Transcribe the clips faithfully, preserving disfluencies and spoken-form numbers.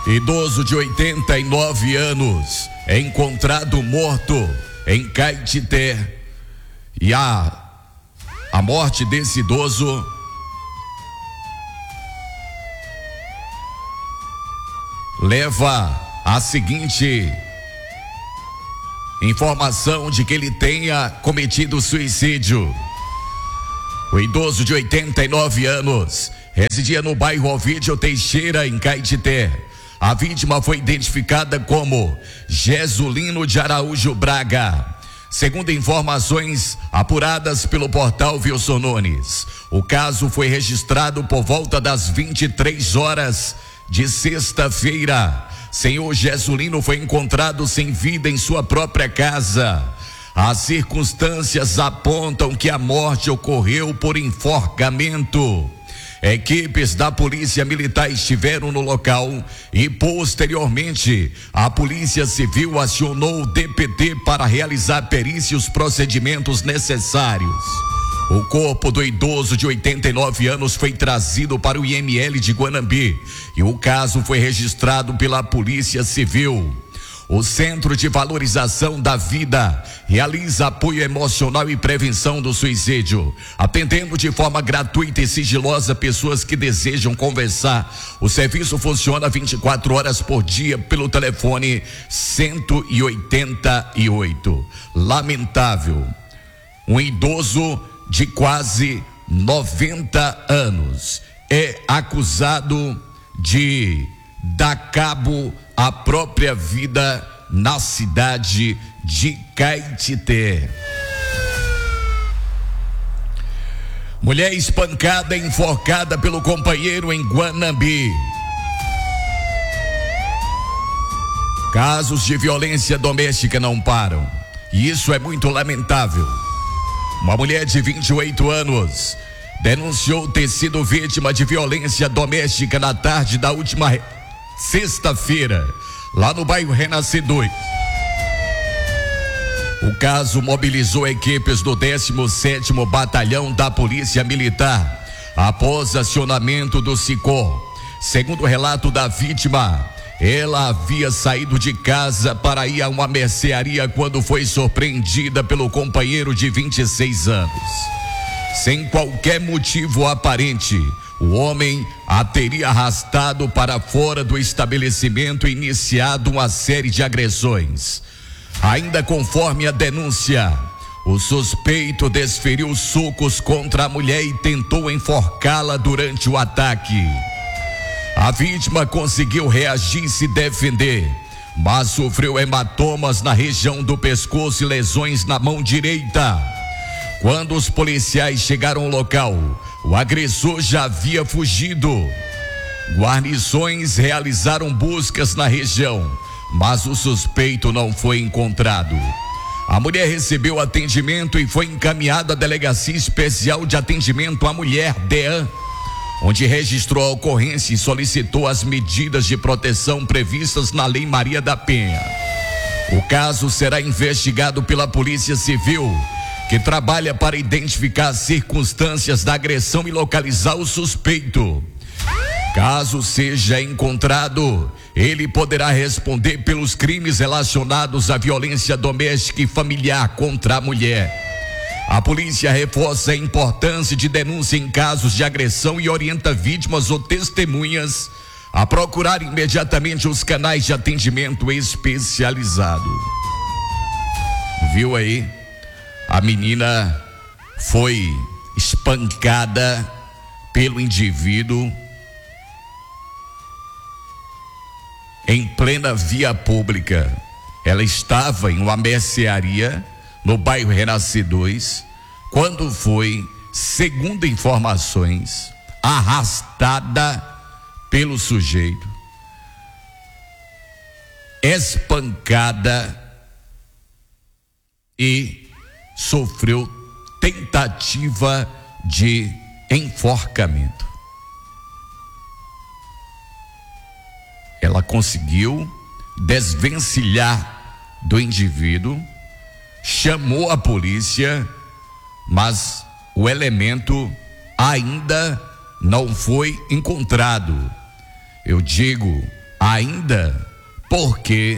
Idoso de oitenta e nove anos é encontrado morto em Caetité. E a, a morte desse idoso leva a seguinte informação de que ele tenha cometido suicídio. O idoso de oitenta e nove anos residia no bairro Ovídio Teixeira, em Caetité. A vítima foi identificada como Jesulino de Araújo Braga. Segundo informações apuradas pelo portal Wilson Nunes, o caso foi registrado por volta das vinte e três horas de sexta-feira. Senhor Jesulino foi encontrado sem vida em sua própria casa. As circunstâncias apontam que a morte ocorreu por enforcamento. Equipes da Polícia Militar estiveram no local e, posteriormente, a Polícia Civil acionou o D P T para realizar perícia e os procedimentos necessários. O corpo do idoso de oitenta e nove anos foi trazido para o I M L de Guanambi e o caso foi registrado pela Polícia Civil. O Centro de Valorização da Vida realiza apoio emocional e prevenção do suicídio, atendendo de forma gratuita e sigilosa pessoas que desejam conversar. O serviço funciona vinte e quatro horas por dia pelo telefone cento e oitenta e oito. Lamentável, um idoso de quase noventa anos é acusado de dar cabo à própria vida na cidade de Caetité. Mulher espancada e enforcada pelo companheiro em Guanambi. Casos de violência doméstica não param, e isso é muito lamentável. Uma mulher de vinte e oito anos denunciou ter sido vítima de violência doméstica na tarde da última sexta-feira, lá no bairro Renascidor. O caso mobilizou equipes do décimo sétimo Batalhão da Polícia Militar após acionamento do SICOM. Segundo o relato da vítima, ela havia saído de casa para ir a uma mercearia quando foi surpreendida pelo companheiro de vinte e seis anos. Sem qualquer motivo aparente, o homem a teria arrastado para fora do estabelecimento e iniciado uma série de agressões. Ainda conforme a denúncia, o suspeito desferiu socos contra a mulher e tentou enforcá-la durante o ataque. A vítima conseguiu reagir e se defender, mas sofreu hematomas na região do pescoço e lesões na mão direita. Quando os policiais chegaram ao local, o agressor já havia fugido. Guarnições realizaram buscas na região, mas o suspeito não foi encontrado. A mulher recebeu atendimento e foi encaminhada à Delegacia Especial de Atendimento à Mulher, DEAN, onde registrou a ocorrência e solicitou as medidas de proteção previstas na Lei Maria da Penha. O caso será investigado pela Polícia Civil, que trabalha para identificar as circunstâncias da agressão e localizar o suspeito. Caso seja encontrado, ele poderá responder pelos crimes relacionados à violência doméstica e familiar contra a mulher. A polícia reforça a importância de denúncia em casos de agressão e orienta vítimas ou testemunhas a procurar imediatamente os canais de atendimento especializado. Viu aí? A menina foi espancada pelo indivíduo em plena via pública. Ela estava em uma mercearia no bairro Renascidor quando foi, segundo informações, arrastada pelo sujeito, espancada e sofreu tentativa de enforcamento. Ela conseguiu desvencilhar do indivíduo, chamou a polícia, mas o elemento ainda não foi encontrado. Eu digo ainda porque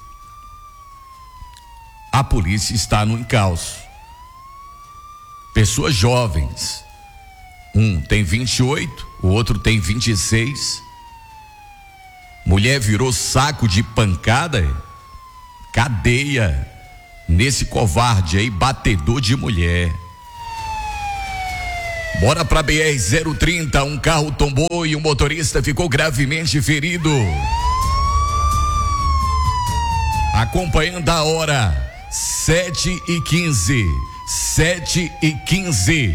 a polícia está no encalço. Pessoas jovens, um tem vinte e oito, o outro tem vinte e seis. Mulher virou saco de pancada, cadeia nesse covarde aí, batedor de mulher. Bora pra B R zero trinta, um carro tombou e o motorista ficou gravemente ferido. Acompanhando a hora, sete e quinze, sete e quinze.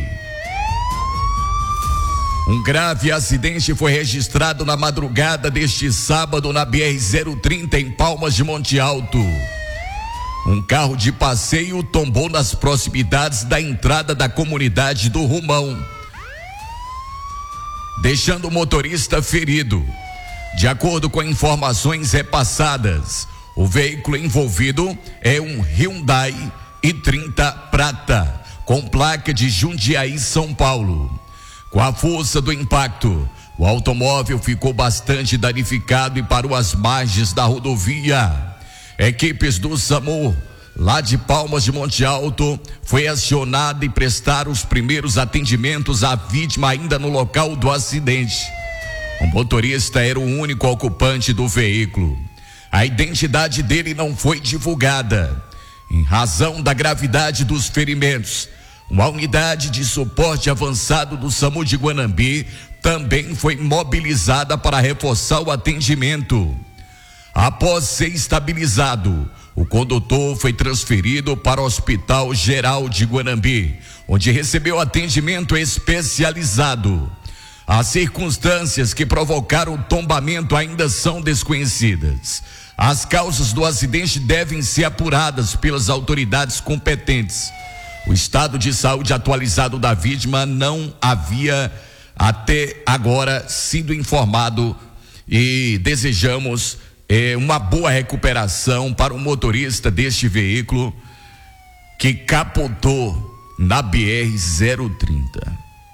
Um grave acidente foi registrado na madrugada deste sábado na B R zero trinta em Palmas de Monte Alto. Um carro de passeio tombou nas proximidades da entrada da comunidade do Rumão, deixando o motorista ferido. De acordo com informações repassadas, o veículo envolvido é um Hyundai i trinta prata, com placa de Jundiaí, São Paulo. Com a força do impacto, o automóvel ficou bastante danificado e parou às margens da rodovia. Equipes do SAMU, lá de Palmas de Monte Alto, foi acionada e prestaram os primeiros atendimentos à vítima ainda no local do acidente. O motorista era o único ocupante do veículo. A identidade dele não foi divulgada. Em razão da gravidade dos ferimentos, uma unidade de suporte avançado do SAMU de Guanambi também foi mobilizada para reforçar o atendimento. Após ser estabilizado, o condutor foi transferido para o Hospital Geral de Guanambi, onde recebeu atendimento especializado. As circunstâncias que provocaram o tombamento ainda são desconhecidas. As causas do acidente devem ser apuradas pelas autoridades competentes. O estado de saúde atualizado da vítima não havia até agora sido informado e desejamos eh, uma boa recuperação para o motorista deste veículo que capotou na B R zero trinta.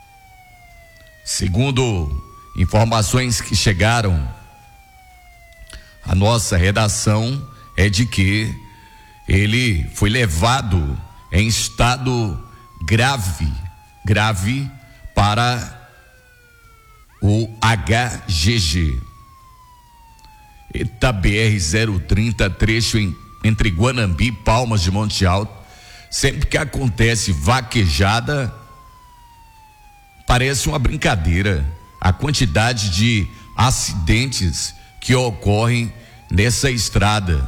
Segundo informações que chegaram à nossa redação, é de que ele foi levado em estado grave, grave para o H G G. Eita, B R zero trinta, trecho em, entre Guanambi e Palmas de Monte Alto. Sempre que acontece vaquejada, parece uma brincadeira a quantidade de acidentes que ocorrem nessa estrada.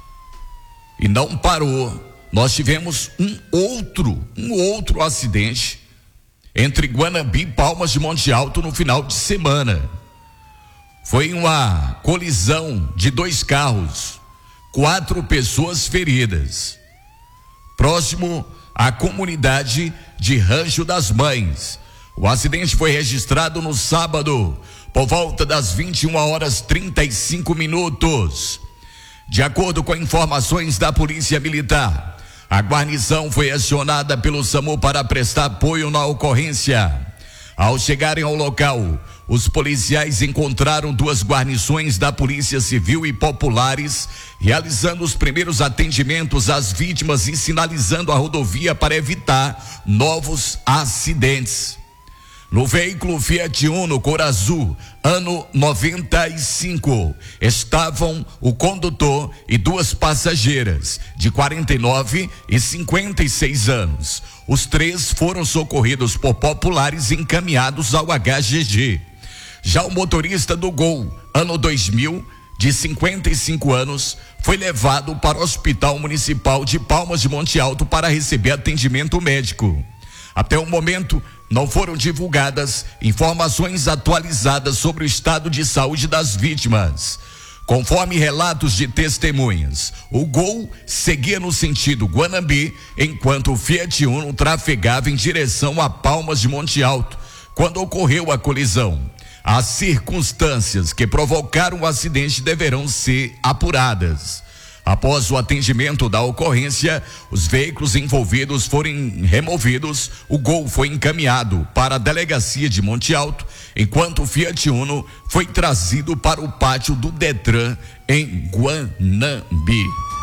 E não parou. Nós tivemos um outro, um outro acidente entre Guanambi e Palmas de Monte Alto no final de semana. Foi uma colisão de dois carros, quatro pessoas feridas, próximo à comunidade de Rancho das Mães. O acidente foi registrado no sábado, por volta das vinte e uma horas e trinta e cinco minutos. De acordo com informações da Polícia Militar, a guarnição foi acionada pelo SAMU para prestar apoio na ocorrência. Ao chegarem ao local, os policiais encontraram duas guarnições da Polícia Civil e populares, realizando os primeiros atendimentos às vítimas e sinalizando a rodovia para evitar novos acidentes. No veículo Fiat Uno cor azul, ano noventa e cinco, estavam o condutor e duas passageiras de quarenta e nove e cinquenta e seis anos. Os três foram socorridos por populares e encaminhados ao H G G. Já o motorista do Gol, ano dois mil, de cinquenta e cinco anos, foi levado para o Hospital Municipal de Palmas de Monte Alto para receber atendimento médico. Até o momento, não foram divulgadas informações atualizadas sobre o estado de saúde das vítimas. Conforme relatos de testemunhas, o Gol seguia no sentido Guanambi, enquanto o Fiat Uno trafegava em direção a Palmas de Monte Alto, quando ocorreu a colisão. As circunstâncias que provocaram o acidente deverão ser apuradas. Após o atendimento da ocorrência, os veículos envolvidos foram removidos. O Gol foi encaminhado para a delegacia de Monte Alto, enquanto o Fiat Uno foi trazido para o pátio do Detran em Guanambi.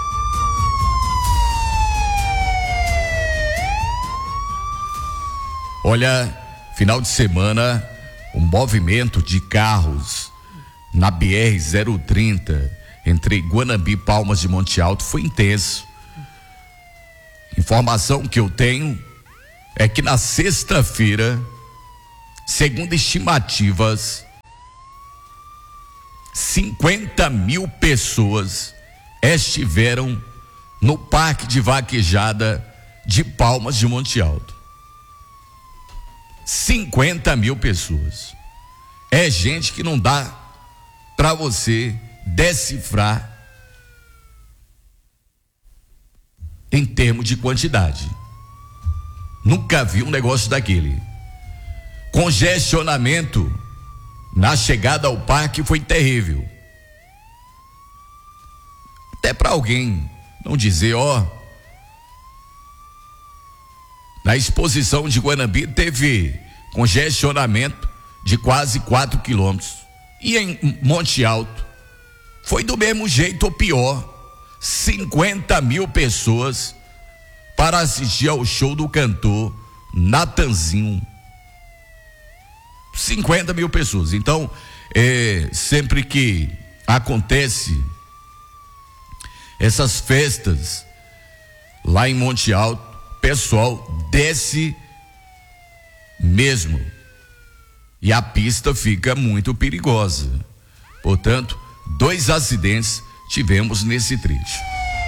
Olha, final de semana, o movimento de carros na B R zero trinta entre Guanambi e Palmas de Monte Alto foi intenso. Informação que eu tenho é que na sexta-feira, segundo estimativas, cinquenta mil pessoas estiveram no Parque de Vaquejada de Palmas de Monte Alto. cinquenta mil pessoas. É gente que não dá para você decifrar em termos de quantidade. Nunca vi um negócio daquele. Congestionamento na chegada ao parque foi terrível. Até para alguém não dizer, ó, na exposição de Guanambi teve congestionamento de quase quatro quilômetros. E em Monte Alto foi do mesmo jeito ou pior. cinquenta mil pessoas para assistir ao show do cantor Natanzinho. cinquenta mil pessoas. Então, é, sempre que acontece essas festas lá em Monte Alto, pessoal desce mesmo e a pista fica muito perigosa. Portanto, dois acidentes tivemos nesse trecho.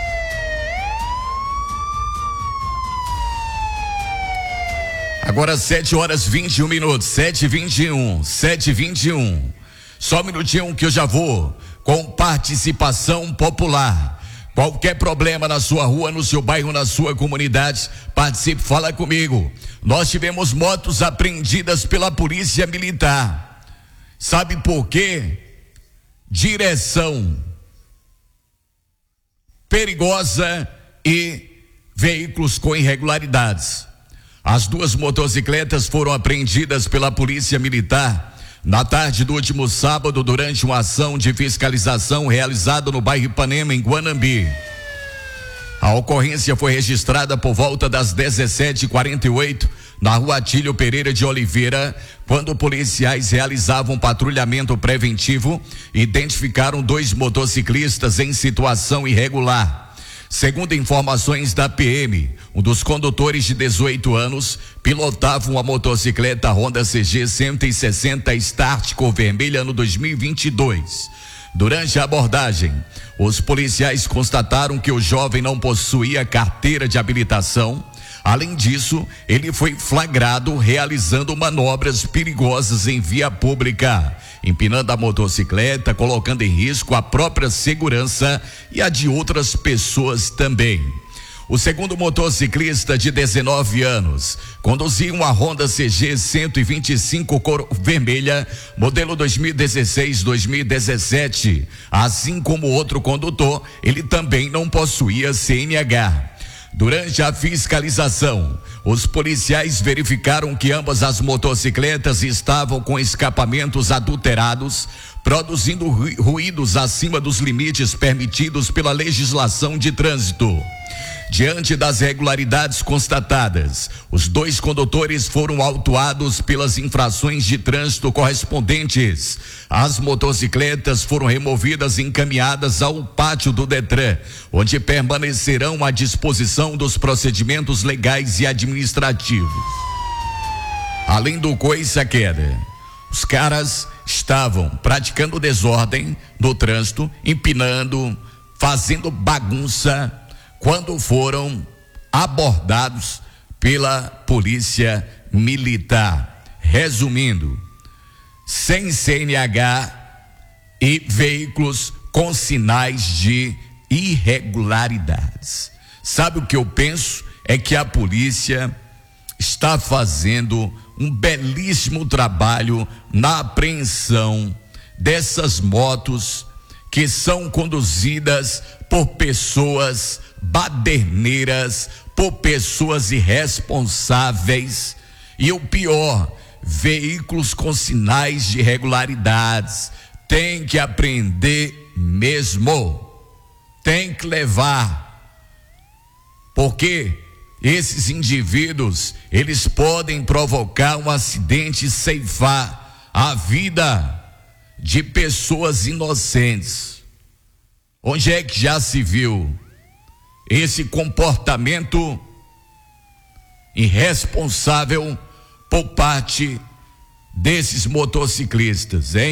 Agora sete horas vinte e um minutos, sete e vinte e um, sete e vinte e um. Só um minutinho que eu já vou com participação popular. Qualquer problema na sua rua, no seu bairro, na sua comunidade, participe, fala comigo. Nós tivemos motos apreendidas pela Polícia Militar. Sabe por quê? Direção perigosa e veículos com irregularidades. As duas motocicletas foram apreendidas pela Polícia Militar na tarde do último sábado, durante uma ação de fiscalização realizada no bairro Ipanema, em Guanambi. A ocorrência foi registrada por volta das dezessete e quarenta e oito na rua Atílio Pereira de Oliveira, quando policiais realizavam patrulhamento preventivo e identificaram dois motociclistas em situação irregular. Segundo informações da P M, um dos condutores de dezoito anos pilotava uma motocicleta Honda C G cento e sessenta Start cor vermelha no dois mil e vinte e dois. Durante a abordagem, os policiais constataram que o jovem não possuía carteira de habilitação. Além disso, ele foi flagrado realizando manobras perigosas em via pública, empinando a motocicleta, colocando em risco a própria segurança e a de outras pessoas também. O segundo motociclista, de dezenove anos, conduzia uma Honda C G cento e vinte e cinco cor vermelha, modelo dois mil e dezesseis, dois mil e dezessete. Assim como o outro condutor, ele também não possuía C N H. Durante a fiscalização, os policiais verificaram que ambas as motocicletas estavam com escapamentos adulterados, produzindo ruídos acima dos limites permitidos pela legislação de trânsito. Diante das irregularidades constatadas, os dois condutores foram autuados pelas infrações de trânsito correspondentes. As motocicletas foram removidas e encaminhadas ao pátio do Detran, onde permanecerão à disposição dos procedimentos legais e administrativos. Além do coiça-queda, os caras estavam praticando desordem no trânsito, empinando, fazendo bagunça, quando foram abordados pela Polícia Militar. Resumindo, sem C N H e veículos com sinais de irregularidades. Sabe o que eu penso? É que a polícia está fazendo um belíssimo trabalho na apreensão dessas motos que são conduzidas por pessoas baderneiras, por pessoas irresponsáveis e o pior, veículos com sinais de irregularidades. Tem que aprender mesmo, tem que levar, porque esses indivíduos, eles podem provocar um acidente e ceifar a vida de pessoas inocentes. Onde é que já se viu esse comportamento irresponsável por parte desses motociclistas, hein?